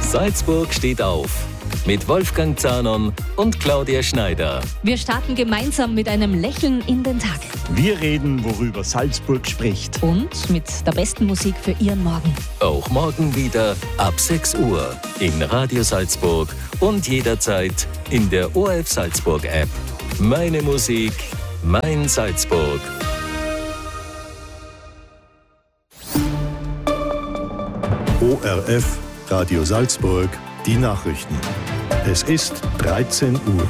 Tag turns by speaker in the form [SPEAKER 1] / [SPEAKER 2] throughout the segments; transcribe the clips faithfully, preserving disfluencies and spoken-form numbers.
[SPEAKER 1] Salzburg steht auf. Mit Wolfgang Zahnon und Claudia Schneider.
[SPEAKER 2] Wir starten gemeinsam mit einem Lächeln in den Tag.
[SPEAKER 3] Wir reden, worüber Salzburg spricht.
[SPEAKER 2] Und mit der besten Musik für Ihren Morgen.
[SPEAKER 1] Auch morgen wieder ab sechs Uhr in Radio Salzburg und jederzeit in der O R F Salzburg App. Meine Musik, mein Salzburg.
[SPEAKER 4] O R F Radio Salzburg, die Nachrichten. Es ist dreizehn Uhr.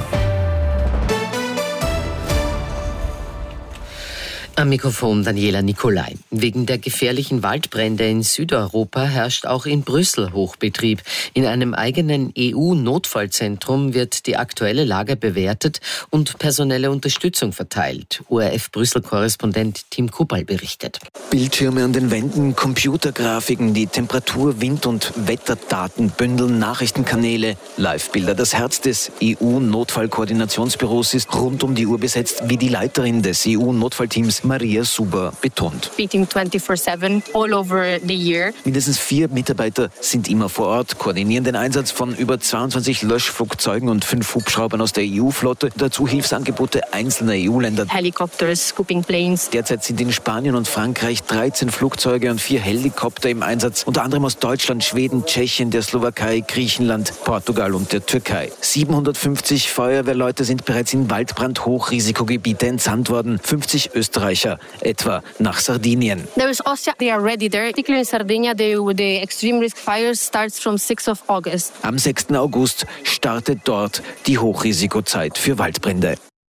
[SPEAKER 5] Am Mikrofon Daniela Nicolai. Wegen der gefährlichen Waldbrände in Südeuropa herrscht auch in Brüssel Hochbetrieb. In einem eigenen E U-Notfallzentrum wird die aktuelle Lage bewertet und personelle Unterstützung verteilt. O R F-Brüssel-Korrespondent Tim Kubal berichtet.
[SPEAKER 6] Bildschirme an den Wänden, Computergrafiken, die Temperatur-, Wind- und Wetterdaten bündeln, Nachrichtenkanäle, Live-Bilder. Das Herz des E U-Notfallkoordinationsbüros ist rund um die Uhr besetzt, wie die Leiterin des E U-Notfallteams Maria Suber betont.
[SPEAKER 7] Meeting twenty-four seven all over the year.
[SPEAKER 6] Mindestens vier Mitarbeiter sind immer vor Ort, koordinieren den Einsatz von über zweiundzwanzig Löschflugzeugen und fünf Hubschraubern aus der E U-Flotte. Dazu Hilfsangebote einzelner E U-Länder.
[SPEAKER 7] Helicopters, scooping planes.
[SPEAKER 6] Derzeit sind in Spanien und Frankreich dreizehn Flugzeuge und vier Helikopter im Einsatz. Unter anderem aus Deutschland, Schweden, Tschechien, der Slowakei, Griechenland, Portugal und der Türkei. siebenhundertfünfzig Feuerwehrleute sind bereits in Waldbrand-Hochrisikogebiete entsandt worden. fünfzig Österreicher etwa nach Sardinien.
[SPEAKER 7] There is Austria, they are ready there. Particularly in Sardinia, the, the extreme risk fires starts from sixth of August.
[SPEAKER 6] Am sechsten August startet dort die Hochrisikozeit für Waldbrände.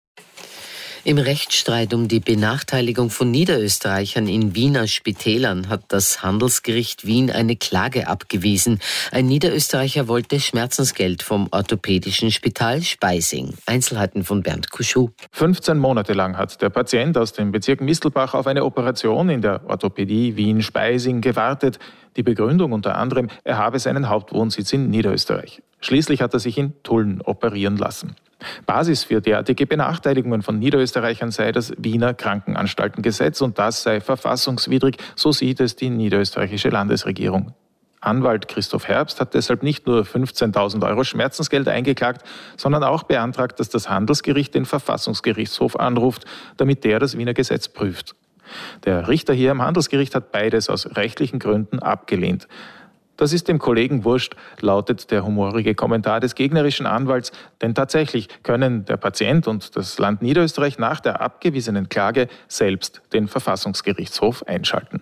[SPEAKER 5] Im Rechtsstreit um die Benachteiligung von Niederösterreichern in Wiener Spitälern hat das Handelsgericht Wien eine Klage abgewiesen. Ein Niederösterreicher wollte Schmerzensgeld vom orthopädischen Spital Speising. Einzelheiten von Bernd Kuschuh.
[SPEAKER 8] fünfzehn Monate lang hat der Patient aus dem Bezirk Mistelbach auf eine Operation in der Orthopädie Wien-Speising gewartet. Die Begründung unter anderem, er habe seinen Hauptwohnsitz in Niederösterreich. Schließlich hat er sich in Tulln operieren lassen. Basis für derartige Benachteiligungen von Niederösterreichern sei das Wiener Krankenanstaltengesetz und das sei verfassungswidrig, so sieht es die niederösterreichische Landesregierung. Anwalt Christoph Herbst hat deshalb nicht nur fünfzehntausend Euro Schmerzensgeld eingeklagt, sondern auch beantragt, dass das Handelsgericht den Verfassungsgerichtshof anruft, damit der das Wiener Gesetz prüft. Der Richter hier am Handelsgericht hat beides aus rechtlichen Gründen abgelehnt. Das ist dem Kollegen wurscht, lautet der humorige Kommentar des gegnerischen Anwalts, denn tatsächlich können der Patient und das Land Niederösterreich nach der abgewiesenen Klage selbst den Verfassungsgerichtshof einschalten.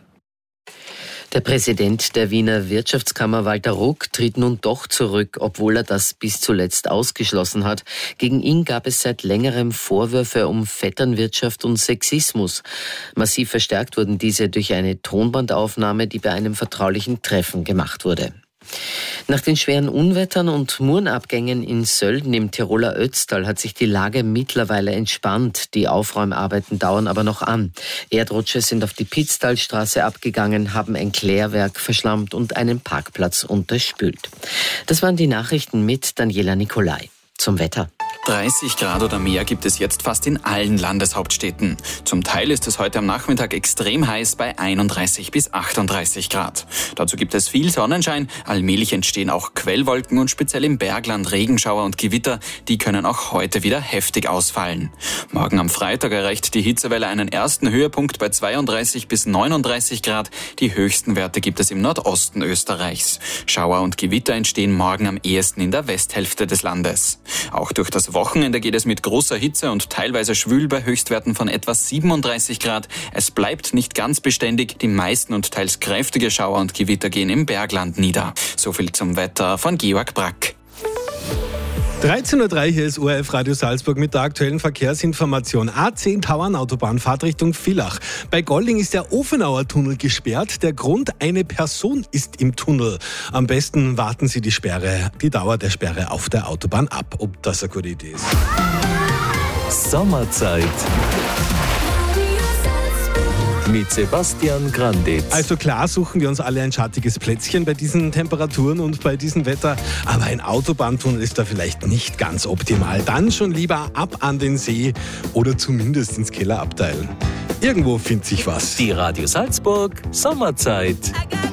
[SPEAKER 5] Der Präsident der Wiener Wirtschaftskammer Walter Ruck tritt nun doch zurück, obwohl er das bis zuletzt ausgeschlossen hat. Gegen ihn gab es seit längerem Vorwürfe um Vetternwirtschaft und Sexismus. Massiv verstärkt wurden diese durch eine Tonbandaufnahme, die bei einem vertraulichen Treffen gemacht wurde. Nach den schweren Unwettern und Murenabgängen in Sölden im Tiroler Ötztal hat sich die Lage mittlerweile entspannt. Die Aufräumarbeiten dauern aber noch an. Erdrutsche sind auf die Pitztalstraße abgegangen, haben ein Klärwerk verschlammt und einen Parkplatz unterspült. Das waren die Nachrichten mit Daniela Nicolai. Zum Wetter.
[SPEAKER 9] dreißig Grad oder mehr gibt es jetzt fast in allen Landeshauptstädten. Zum Teil ist es heute am Nachmittag extrem heiß bei einunddreißig bis achtunddreißig Grad. Dazu gibt es viel Sonnenschein, allmählich entstehen auch Quellwolken und speziell im Bergland Regenschauer und Gewitter, die können auch heute wieder heftig ausfallen. Morgen am Freitag erreicht die Hitzewelle einen ersten Höhepunkt bei zweiunddreißig bis neununddreißig Grad. Die höchsten Werte gibt es im Nordosten Österreichs. Schauer und Gewitter entstehen morgen am ehesten in der Westhälfte des Landes. Auch durch das Wochenende geht es mit großer Hitze und teilweise schwül bei Höchstwerten von etwa siebenunddreißig Grad. Es bleibt nicht ganz beständig. Die meisten und teils kräftige Schauer und Gewitter gehen im Bergland nieder. So viel zum Wetter von Georg Brack.
[SPEAKER 10] dreizehn Uhr drei, hier ist O R F Radio Salzburg mit der aktuellen Verkehrsinformation. A zehn Tauernautobahn, Fahrtrichtung Villach. Bei Golding ist der Ofenauer Tunnel gesperrt. Der Grund, eine Person ist im Tunnel. Am besten warten Sie die Sperre, die Dauer der Sperre auf der Autobahn ab, ob das eine gute Idee ist.
[SPEAKER 1] Sommerzeit mit Sebastian Granditz.
[SPEAKER 10] Also klar suchen wir uns alle ein schattiges Plätzchen bei diesen Temperaturen und bei diesem Wetter, aber ein Autobahntunnel ist da vielleicht nicht ganz optimal. Dann schon lieber ab an den See oder zumindest ins Kellerabteil. Irgendwo findet sich was.
[SPEAKER 1] Die Radio Salzburg Sommerzeit.